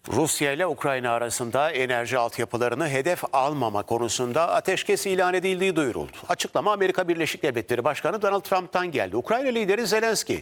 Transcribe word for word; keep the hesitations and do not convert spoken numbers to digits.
Rusya ile Ukrayna arasında enerji altyapılarını hedef almama konusunda ateşkes ilan edildiği duyuruldu. Açıklama Amerika Birleşik Devletleri Başkanı Donald Trump'tan geldi. Ukrayna lideri Zelenski,